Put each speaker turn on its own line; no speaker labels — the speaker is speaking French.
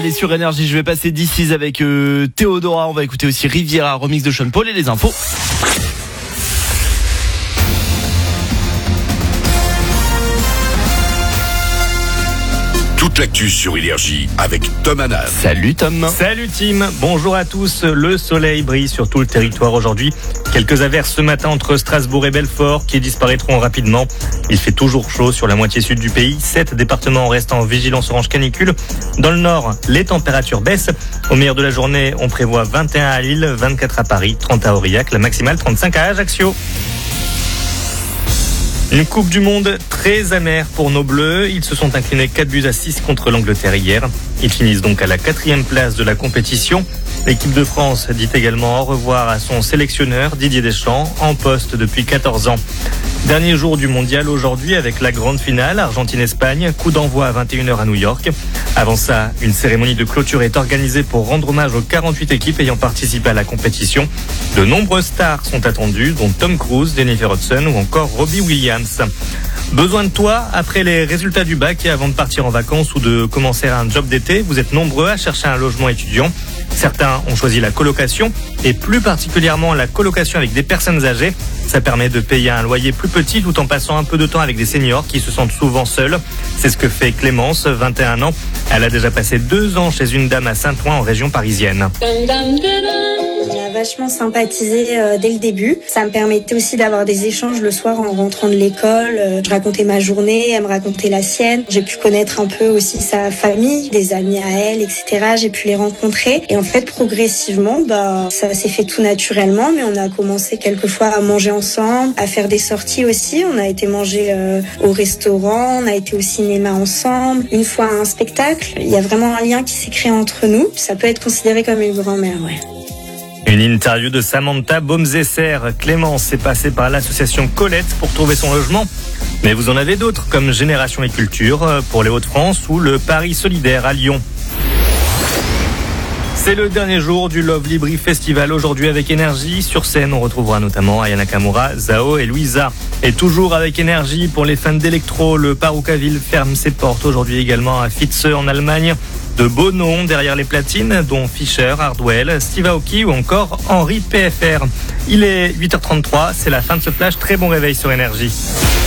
Allez, sur Énergie, je vais passer d'ici avec Théodora. On va écouter aussi Riviera, remix de Sean Paul et les infos.
Toute l'actu sur Énergie avec Tom Hanan.
Salut Tom.
Salut Tim, bonjour à tous. Le soleil brille sur tout le territoire aujourd'hui. Quelques averses ce matin entre Strasbourg et Belfort qui disparaîtront rapidement. Il fait toujours chaud sur la moitié sud du pays. 7 départements restent en vigilance orange canicule. Dans le nord, les températures baissent. Au meilleur de la journée, on prévoit 21 à Lille, 24 à Paris, 30 à Aurillac, la maximale 35 à Ajaccio. Une Coupe du Monde très amère pour nos Bleus. Ils se sont inclinés 4-6 contre l'Angleterre hier. Ils finissent donc à la 4e place de la compétition. L'équipe de France dit également au revoir à son sélectionneur Didier Deschamps, en poste depuis 14 ans. Dernier jour du mondial aujourd'hui avec la grande finale Argentine-Espagne, coup d'envoi à 21h à New York. Avant ça, une cérémonie de clôture est organisée pour rendre hommage aux 48 équipes ayant participé à la compétition. De nombreuses stars sont attendues, dont Tom Cruise, Jennifer Hudson ou encore Robbie Williams. Besoin de toi après les résultats du bac et avant de partir en vacances ou de commencer un job d'été, vous êtes nombreux à chercher un logement étudiant. Certains ont choisi la colocation et plus particulièrement la colocation avec des personnes âgées. Ça permet de payer un loyer plus petit tout en passant un peu de temps avec des seniors qui se sentent souvent seuls. C'est ce que fait Clémence, 21 ans. Elle a déjà passé 2 ans chez une dame à Saint-Ouen en région parisienne.
On a vachement sympathisé dès le début. Ça me permettait aussi d'avoir des échanges le soir en rentrant de l'école. Je racontais ma journée, elle me racontait la sienne. J'ai pu connaître un peu aussi sa famille, des amis à elle, etc. J'ai pu les rencontrer. Et en fait, progressivement, ça s'est fait tout naturellement. Mais on a commencé quelquefois à manger ensemble, à faire des sorties aussi. On a été manger au restaurant, on a été au cinéma ensemble. Une fois à un spectacle, il y a vraiment un lien qui s'est créé entre nous. Ça peut être considéré comme une grand-mère, ouais.
Une interview de Samantha Baumzesser. Clémence est passée par l'association Colette pour trouver son logement. Mais vous en avez d'autres comme Génération et Culture pour les Hauts-de-France ou le Paris Solidaire à Lyon. C'est le dernier jour du Love Libri Festival aujourd'hui avec Énergie. Sur scène, on retrouvera notamment Aya Nakamura, Zao et Louisa. Et toujours avec Énergie pour les fans d'électro, le Paroukaville ferme ses portes aujourd'hui également à Fitze en Allemagne. De beaux noms derrière les platines, dont Fischer, Hardwell, Steve Aoki ou encore Henri PFR. Il est 8h33, c'est la fin de ce flash. Très bon réveil sur Énergie.